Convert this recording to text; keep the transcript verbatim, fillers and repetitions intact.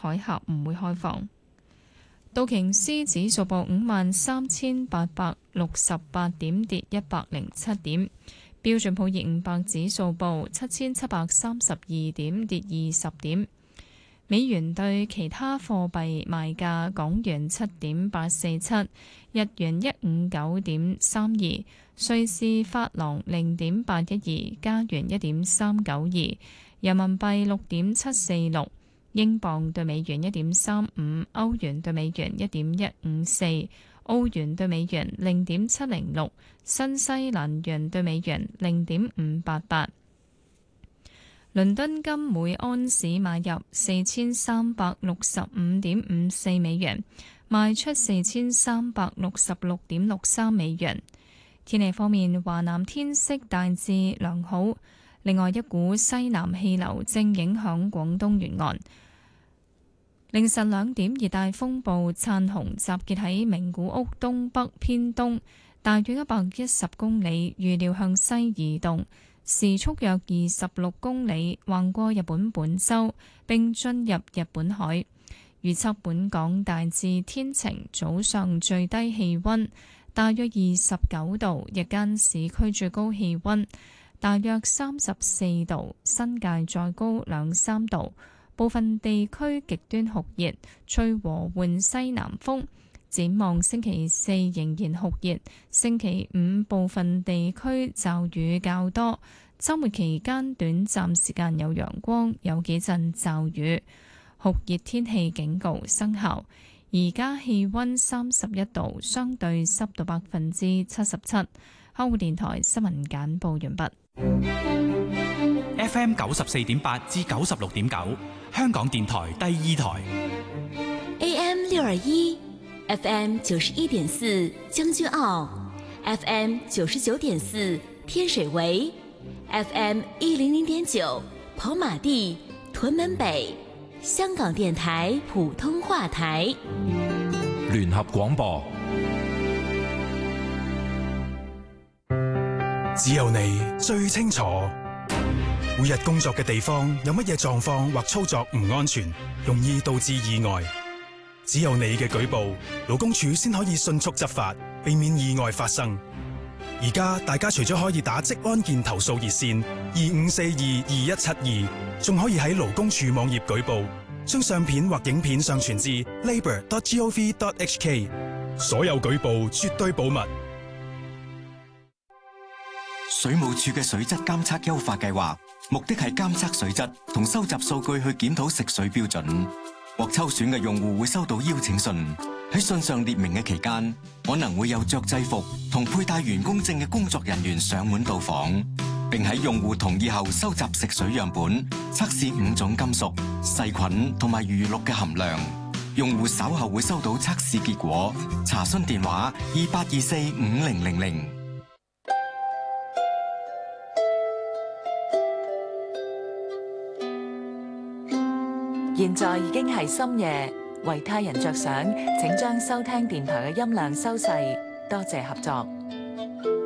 海峽唔會開放。道瓊斯指數報五萬三千八百六十八點，跌一百零七點。標準普爾五百指數報七千七百三十二點，跌二十點。美元對其他貨幣賣價：港元七點八四七，日元一五九點三二，瑞士法郎零點八一二，加元一點三九二，人民幣六點七四六。英鎊對美元一點三五，歐元對美元一點一五四，澳元對美元零點七零六，新西蘭元對美元零點五八八。倫敦金每安士買入四千三百六十五點五四美元，賣出四千三百六十六點六三美元。天氣方面，華南天色大致良好，另外一股西南氣流正影響廣東沿岸。凌晨兩點，熱帶風暴燦紅集結喺名古屋東北偏東，大約一百一十公里，預料向西移動，時速約二十六公里，橫過日本本州並進入日本海。預測本港大致天晴，早上最低氣溫大約二十九度，日間市區最高氣溫大約三十四度，新界再高兩三度。部分地區極端酷熱，吹和緩西南風。展望星期四仍然酷熱，星期五部分地區驟雨較多。週末期間短暫時間有陽光，有幾陣驟雨。酷熱天氣警告生效。而家氣溫三十一度，相對濕度百分之七十七。香港電台新聞簡報完畢。 F M 九十四點八至九十六點九，香港電台第二台。 A M 六二一，F M 九十一點四將軍澳 ，F M 九十九點四天水圍 ，F M 一零零點九跑馬地屯門北，香港電台普通話台。 聯合廣播。 只有你最清楚，每日工作嘅地方有乜嘢狀況或操作唔安全，容易導致意外。只有你嘅舉報，勞工處先可以迅速執法，避免意外發生。而家大家除咗可以打職安健投訴熱線二五四二二一七二，仲可以喺勞工處網頁舉報，將相片或影片上傳至 labour dot gov dot h k。所有舉報絕對保密。 水務署嘅水質監測優化計劃，目的係監測水質同收集數據去檢討食水標準。獲抽選嘅用戶會收到邀請信，喺信上列明嘅期間，可能會有着制服同佩戴員工證嘅工作人員上門到訪，並喺用戶同意後收集食水樣本，測試五種金屬、細菌同埋餘氯嘅含量。用戶稍後會收到測試結果。查詢電話二八二四五零零零。 現在已經係深夜，為他人着想，請將收聽電台嘅音量收細，多謝合作。